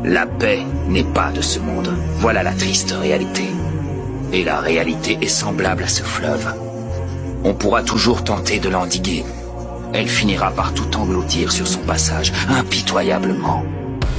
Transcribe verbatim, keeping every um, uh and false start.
La paix n'est pas de ce monde. Voilà la triste réalité. Et la réalité est semblable à ce fleuve. On pourra toujours tenter de l'endiguer. Elle finira par tout engloutir sur son passage, impitoyablement.